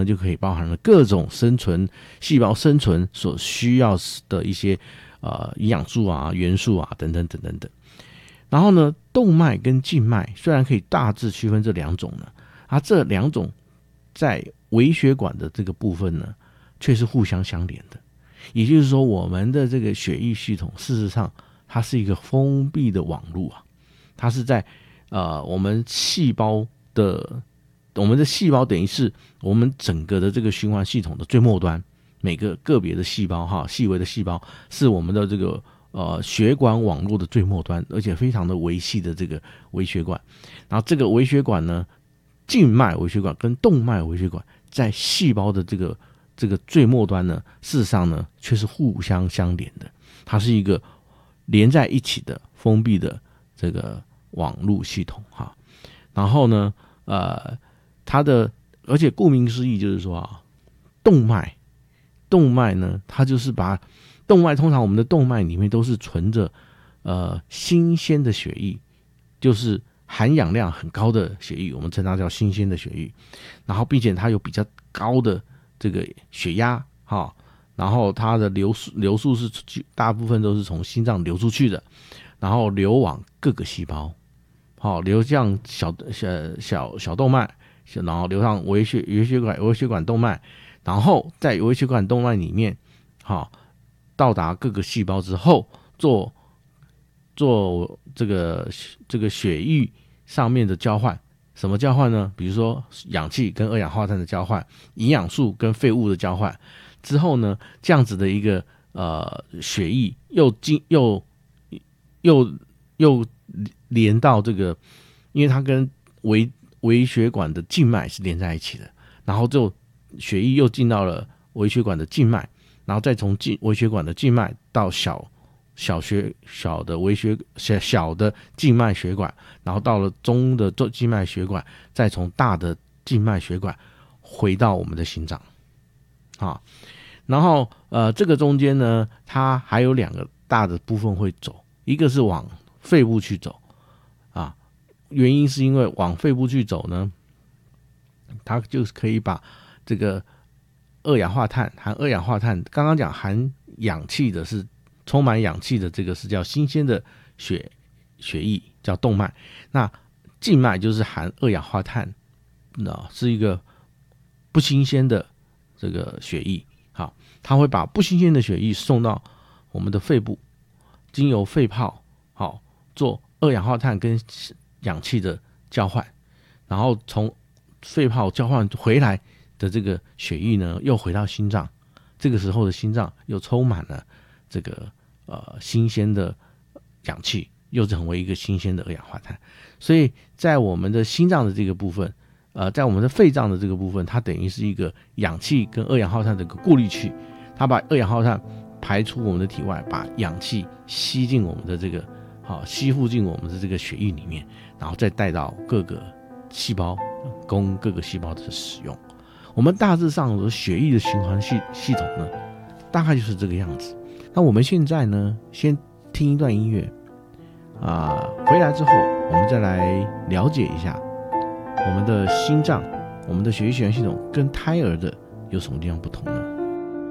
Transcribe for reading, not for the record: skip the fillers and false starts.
就可以包含了各种细胞生存所需要的一些营养素啊、元素啊等等等等等。然后呢，动脉跟静脉虽然可以大致区分这两种呢，这两种在微血管的这个部分呢，却是互相相连的。也就是说，我们的这个血液系统，事实上它是一个封闭的网路啊，它是在我们的细胞等于是我们整个的这个循环系统的最末端，每个个别的细胞细微的细胞是我们的这个血管网络的最末端，而且非常的微细的这个微血管。然后这个微血管呢，静脉微血管跟动脉微血管在细胞的这个最末端呢，事实上呢却是互相相连的，它是一个连在一起的封闭的这个网路系统哈。然后呢而且顾名思义就是说动脉呢，它就是把动脉，通常我们的动脉里面都是存着新鲜的血液，就是含氧量很高的血液，我们称它叫新鲜的血液。然后并且它有比较高的这个血压然后它的流速是大部分都是从心脏流出去的，然后流往各个细胞，流向小动脉，然后流上微血管动脉，然后在微血管动脉里面到达各个细胞之后，做这个血液上面的交换。什么交换呢？比如说氧气跟二氧化碳的交换，营养素跟废物的交换之后呢，这样子的一个血液又连到这个，因为它跟微血管的静脉是连在一起的，然后就血液又进到了微血管的静脉，然后再从微血管的静脉到小的静脉血管，然后到了中的静脉血管，再从大的静脉血管回到我们的心脏然后这个中间呢，它还有两个大的部分会走，一个是往肺部去走原因是因为往肺部去走呢，它就是可以把这个含二氧化碳，刚刚讲含氧气的是充满氧气的，这个是叫新鲜的血液，叫动脉。那静脉就是含二氧化碳，是一个不新鲜的这个血液。好，它会把不新鲜的血液送到我们的肺部，经由肺泡做二氧化碳跟氧气的交换，然后从肺泡交换回来的这个血液呢，又回到心脏，这个时候的心脏又充满了这个新鲜的氧气，又成为一个新鲜的二氧化碳。所以在我们的心脏的这个部分，在我们的肺脏的这个部分，它等于是一个氧气跟二氧化碳的一个过滤器，它把二氧化碳排出我们的体外，把氧气吸进我们的这个吸附进我们的这个血液里面，然后再带到各个细胞，供各个细胞的使用。我们大致上的血液的循环系统呢，大概就是这个样子。那我们现在呢，先听一段音乐回来之后，我们再来了解一下我们的心脏，我们的血液循环系统跟胎儿的有什么地方不同呢？